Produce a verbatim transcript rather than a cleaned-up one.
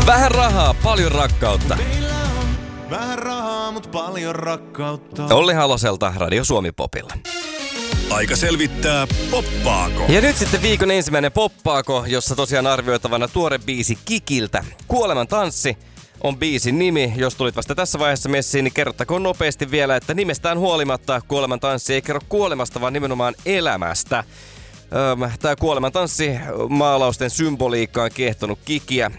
Vähän rahaa, paljon rakkautta. Vähän rahaa, mut paljon rakkautta. Olli Haloselta Radio Suomi Popilla. Aika selvittää, poppaako. Ja nyt sitten viikon ensimmäinen poppaako, jossa tosiaan arvioitavana tuore biisi Kikiltä. Kuoleman tanssi on biisin nimi. Jos tulit vasta tässä vaiheessa messiin, niin kerrottakoon nopeasti vielä, että nimestään huolimatta Kuoleman tanssi ei kerro kuolemasta, vaan nimenomaan elämästä. Tämä kuoleman tanssi maalausten symboliikka on kiehtonut Kikiä.